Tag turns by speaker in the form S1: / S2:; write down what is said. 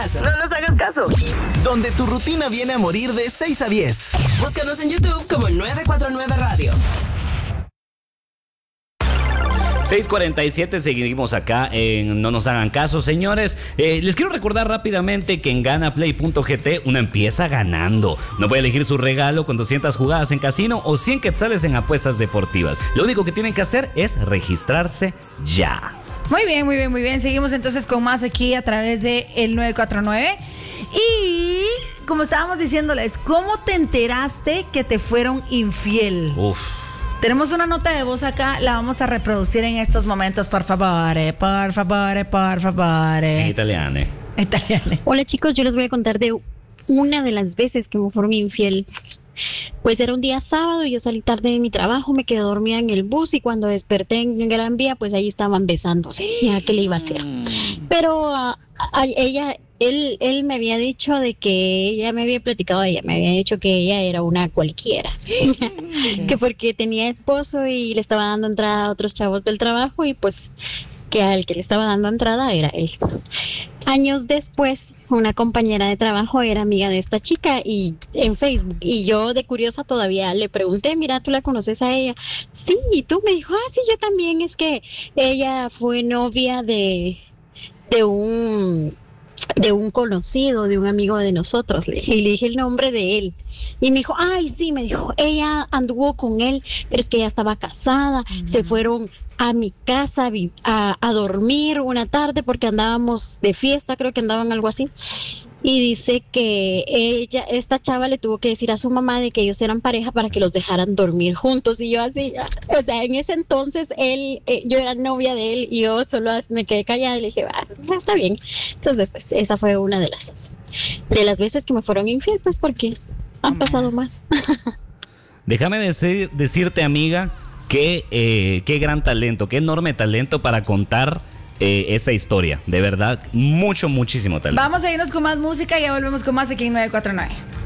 S1: No nos hagas caso.
S2: Donde tu rutina viene a morir de 6 a 10.
S1: Búscanos en YouTube como 949 Radio.
S3: 6:47, seguimos acá en No Nos Hagan Caso, señores. Les quiero recordar rápidamente que en ganaplay.gt uno empieza ganando. No puede elegir su regalo con 200 jugadas en casino o 100 quetzales en apuestas deportivas. Lo único que tienen que hacer es registrarse ya.
S4: Muy bien, muy bien, muy bien. Seguimos entonces con más aquí a través de el 949. Y como estábamos diciéndoles, ¿cómo te enteraste que te fueron infiel? Tenemos una nota de voz acá, la vamos a reproducir en estos momentos, por favor, por favor, por favor.
S3: En italiano.
S5: Hola chicos, yo les voy a contar de una de las veces que me fueron infiel. Pues era un día sábado, yo salí tarde de mi trabajo, me quedé dormida en el bus y cuando desperté en Gran Vía, pues ahí estaban besándose. Ya, ¿qué le iba a hacer? Pero él me había dicho de que ella me había platicado de ella, me había dicho que ella era una cualquiera, que porque tenía esposo y le estaba dando entrada a otros chavos del trabajo y pues que al que le estaba dando entrada era él. Años después, una compañera de trabajo era amiga de esta chica y en Facebook, y yo de curiosa todavía le pregunté, mira, ¿tú la conoces a ella? Sí, y tú, me dijo, sí, yo también, es que ella fue novia de un conocido, de un amigo de nosotros. Y le dije el nombre de él. Y me dijo, ay, sí, me dijo, ella anduvo con él, pero es que ella estaba casada, se fueron a mi casa a dormir una tarde porque andábamos de fiesta, creo que andaban algo así. Y dice que esta chava le tuvo que decir a su mamá de que ellos eran pareja para que los dejaran dormir juntos. Y yo así, o sea, en ese entonces yo era novia de él y yo solo me quedé callada y le dije, está bien. Entonces, pues esa fue una de las veces que me fueron infiel, pues porque han pasado más.
S3: Déjame decirte, amiga, qué gran talento, qué enorme talento para contar esa historia. De verdad, muchísimo talento.
S4: Vamos a irnos con más música y ya volvemos con más aquí en 949.